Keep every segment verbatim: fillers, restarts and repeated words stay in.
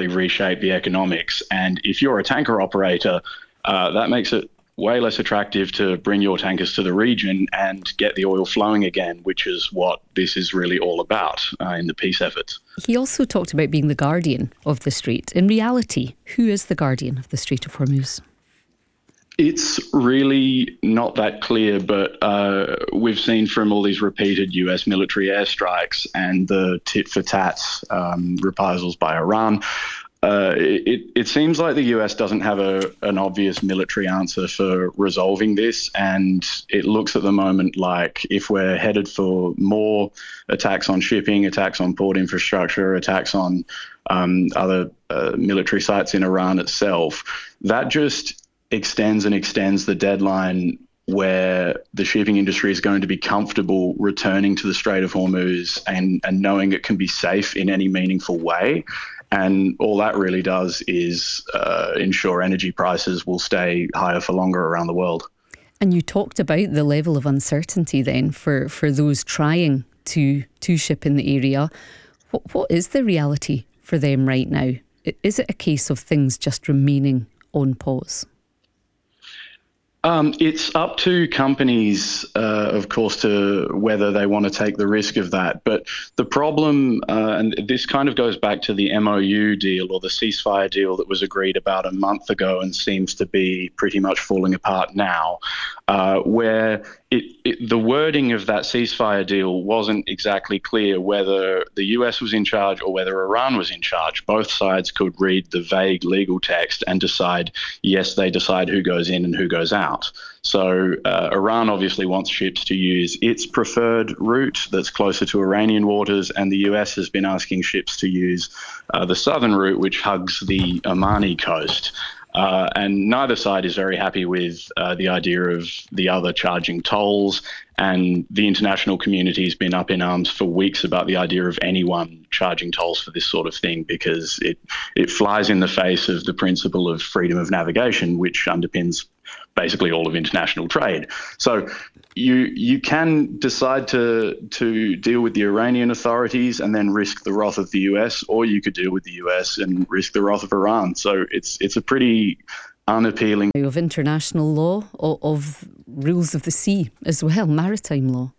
dramatically reshape the economics. And if you're a tanker operator, uh, that makes it way less attractive to bring your tankers to the region and get the oil flowing again, which is what this is really all about uh, in the peace efforts. He also talked about being the guardian of the Strait. In reality, who is the guardian of the Strait of Hormuz? It's really not that clear, but uh, we've seen from all these repeated U S military airstrikes and the tit-for-tat um, reprisals by Iran, Uh, it, it seems like the U S doesn't have a, an obvious military answer for resolving this, and it looks at the moment like if we're headed for more attacks on shipping, attacks on port infrastructure, attacks on um, other uh, military sites in Iran itself, that just extends and extends the deadline where the shipping industry is going to be comfortable returning to the Strait of Hormuz and, and knowing it can be safe in any meaningful way. And all that really does is uh, ensure energy prices will stay higher for longer around the world. And you talked about the level of uncertainty then for, for those trying to to ship in the area. What, what is the reality for them right now? Is it a case of things just remaining on pause? Um, it's up to companies, uh, of course, to whether they want to take the risk of that. But the problem, uh, and this kind of goes back to the M O U deal or the ceasefire deal that was agreed about a month ago and seems to be pretty much falling apart now, uh, where it, it, the wording of that ceasefire deal wasn't exactly clear whether the U S was in charge or whether Iran was in charge. Both sides could read the vague legal text and decide, yes, they decide who goes in and who goes out. So uh, Iran obviously wants ships to use its preferred route that's closer to Iranian waters, and the U S has been asking ships to use uh, the southern route, which hugs the Omani coast. Uh, and neither side is very happy with uh, the idea of the other charging tolls, and the international community has been up in arms for weeks about the idea of anyone charging tolls for this sort of thing, because it, it flies in the face of the principle of freedom of navigation, which underpins basically all of international trade. So you you can decide to to deal with the Iranian authorities and then risk the wrath of the U S, or you could deal with the U S and risk the wrath of Iran. So it's it's a pretty unappealing of international law, of, of rules of the sea as well, maritime law.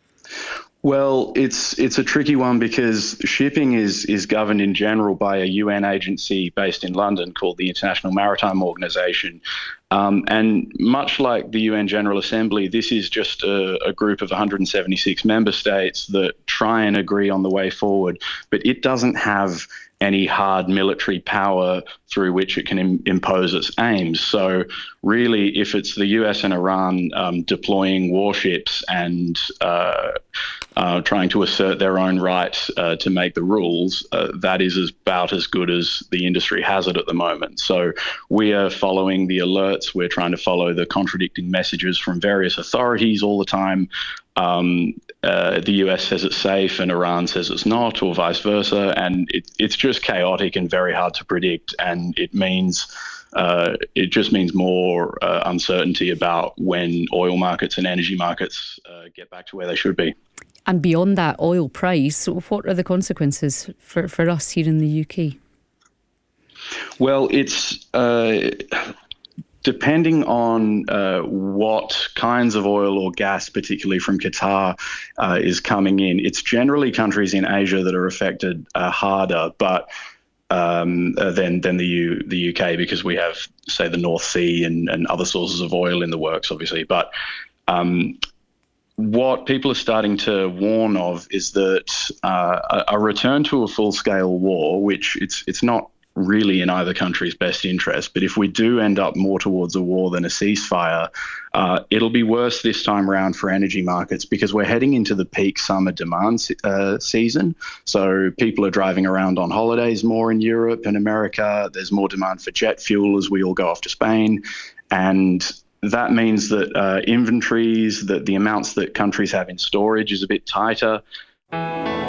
Well, it's it's a tricky one because shipping is is governed in general by a U N agency based in London called the International Maritime Organization. Um, and much like the U N General Assembly, this is just a, a group of one hundred seventy-six member states that try and agree on the way forward, but it doesn't have any hard military power through which it can im- impose its aims. So really, if it's the U S and Iran um, deploying warships and uh, uh, trying to assert their own right uh, to make the rules, uh, that is about as good as the industry has it at the moment. So we are following the alerts. We're trying to follow the contradicting messages from various authorities all the time. Um, uh, the U S says it's safe and Iran says it's not, or vice versa. And it, it's just chaotic and very hard to predict. And it means uh, it just means more uh, uncertainty about when oil markets and energy markets uh, get back to where they should be. And beyond that oil price, what are the consequences for, for us here in the U K? Well, it's... Uh, Depending on uh, what kinds of oil or gas, particularly from Qatar, uh, is coming in, it's generally countries in Asia that are affected uh, harder, but um, uh, than than the U, the U K, because we have, say, the North Sea and, and other sources of oil in the works, obviously. But um, what people are starting to warn of is that uh, a, a return to a full-scale war, which it's it's not really in either country's best interest. But if we do end up more towards a war than a ceasefire, uh, it'll be worse this time around for energy markets, because we're heading into the peak summer demand uh, season. So people are driving around on holidays more in Europe and America. There's more demand for jet fuel as we all go off to Spain. And that means that uh, inventories, that the amounts that countries have in storage is a bit tighter.